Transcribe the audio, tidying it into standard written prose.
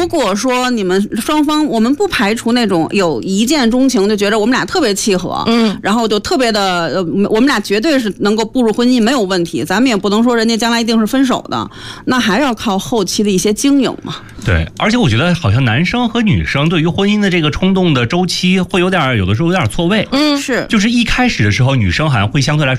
如果说你们双方，我们不排除那种有一见钟情，就觉得我们俩特别契合，然后就特别的，我们俩绝对是能够步入婚姻没有问题，咱们也不能说人家将来一定是分手的，那还要靠后期的一些经营嘛。 对，而且我觉得好像男生和女生对于婚姻的这个冲动的周期会有的时候有点错位。 是， 就是一开始的时候，女生好像会相对来说